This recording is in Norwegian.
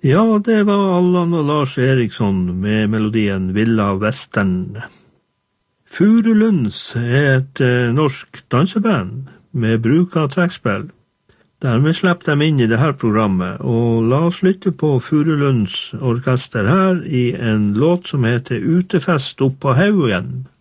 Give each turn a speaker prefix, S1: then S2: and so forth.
S1: Ja, det var Allan og Lars Eriksson med melodien Villa Western. Furulunds er et norsk danseband med bruk av trekkspill. Dermed slipper de inn i dette programmet, og la oss lytte på Furulunds orkester her i en låt som heter Utefest opp på haugen.